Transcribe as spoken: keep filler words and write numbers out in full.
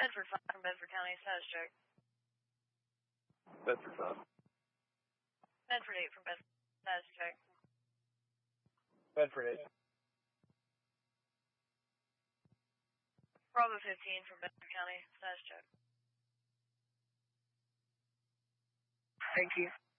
Bedford five from Bedford County, status check. Bedford five. Bedford eight from Bedford, status check. Bedford eight. Bravo fifteen from Bedford County, status check. Thank you.